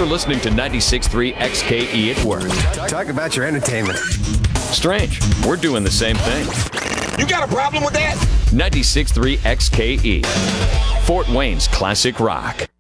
for listening to 96.3 XKE at work. Talk about your entertainment. Strange. We're doing the same thing. You got a problem with that? 96.3 XKE. Fort Wayne's classic rock.